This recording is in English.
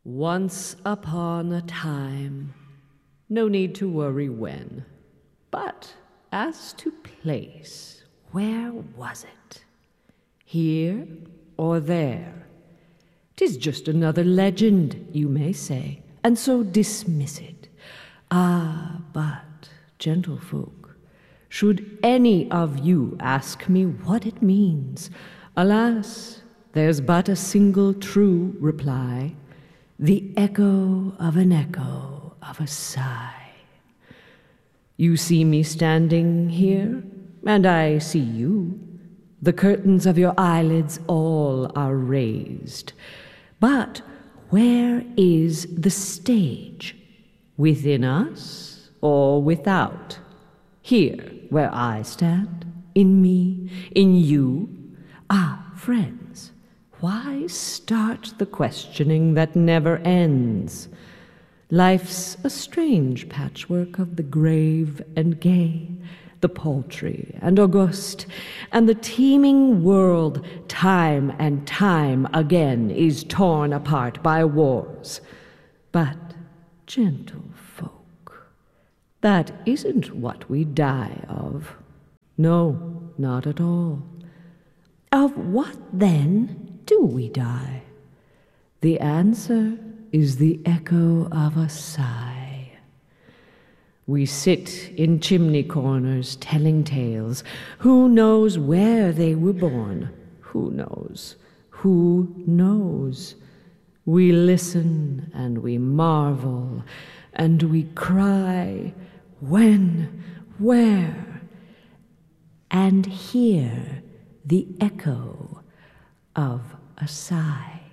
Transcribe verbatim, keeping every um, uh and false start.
Once upon a time, no need to worry when. But as to place, where was it? Here or there? 'Tis just another legend, you may say, and so dismiss it. Ah, but, gentlefolk, should any of you ask me what it means, alas, there's but a single true reply: the echo of an echo of a sigh. You see me standing here, and I see you. The curtains of your eyelids all are raised. But where is the stage? Within us or without? Here, where I stand? In me? In you? Ah, friends, why start the questioning that never ends? Life's a strange patchwork of the grave and gay, the paltry and august, and the teeming world time and time again is torn apart by wars. But, gentle folk, that isn't what we die of. No, not at all. Of what, then, do we die? The answer is the echo of a sigh. We sit in chimney corners telling tales. Who knows where they were born? Who knows? Who knows? We listen and we marvel and we cry, when, where? And hear the echo of a sigh.